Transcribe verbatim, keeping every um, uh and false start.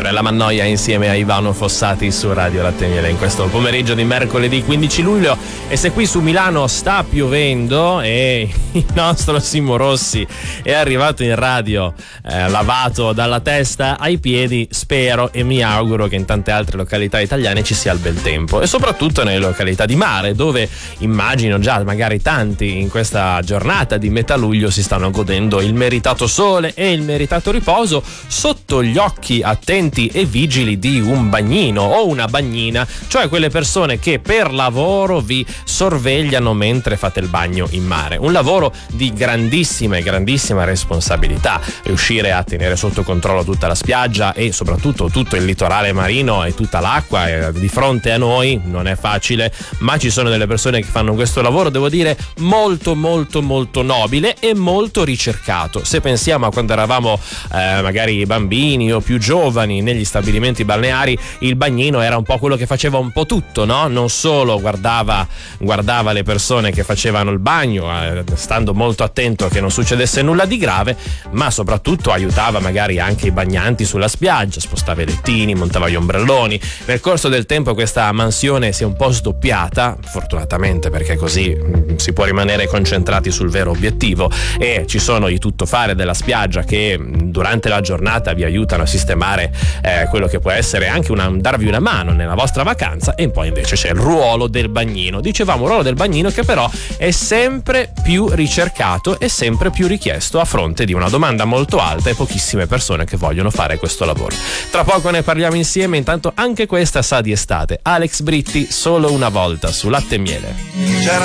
Fiorella Mannoia insieme a Ivano Fossati su Radio Latte e Miele in questo pomeriggio di mercoledì quindici luglio. E se qui su Milano sta piovendo e il nostro Simo Rossi è arrivato in radio eh, lavato dalla testa ai piedi, spero e mi auguro che in tante altre località italiane ci sia il bel tempo, e soprattutto nelle località di mare, dove immagino già magari tanti in questa giornata di metà luglio si stanno godendo il meritato sole e il meritato riposo sotto gli occhi attenti e vigili di un bagnino o una bagnina, cioè quelle persone che per lavoro vi sorvegliano mentre fate il bagno in mare. Un lavoro di grandissima e grandissima responsabilità, riuscire a tenere sotto controllo tutta la spiaggia e soprattutto tutto il litorale marino e tutta l'acqua eh, di fronte a noi non è facile, ma ci sono delle persone che fanno questo lavoro, devo dire, molto molto molto nobile e molto ricercato. Se pensiamo a quando eravamo eh, magari bambini o più giovani negli stabilimenti balneari, il bagnino era un po' quello che faceva un po' tutto, no? Non solo guardava, guardava le persone che facevano il bagno, eh, stando molto attento che non succedesse nulla di grave, ma soprattutto aiutava magari anche i bagnanti sulla spiaggia, spostava i lettini, montava gli ombrelloni. Nel corso del tempo questa mansione si è un po' sdoppiata, fortunatamente, perché così mh, si può rimanere concentrati sul vero obiettivo, e ci sono i tuttofare della spiaggia che mh, durante la giornata vi aiutano a sistemare eh, quello che può essere anche una, darvi una mano nella vostra vacanza, e poi invece c'è il ruolo del bagnino. Dicevamo il ruolo del bagnino che però è sempre più ricercato e sempre più richiesto a fronte di una domanda molto alta e pochissime persone che vogliono fare questo lavoro. Tra poco ne parliamo insieme, intanto anche questa sa di estate. Alex Britti, Solo una volta su Latte e Miele. C'era